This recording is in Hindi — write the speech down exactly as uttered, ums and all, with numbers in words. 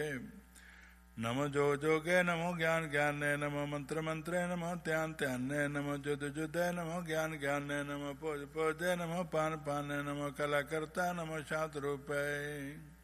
नमो जो जोगे नमो ज्ञान ज्ञाने नमो मंत्र मंत्रे नमो त्यान त्याने नमो जुद जुदे नमो ज्ञान ज्ञाने नमो पोज पोजे नमो पान पाने नमो कला करता नमो शांत रूपे।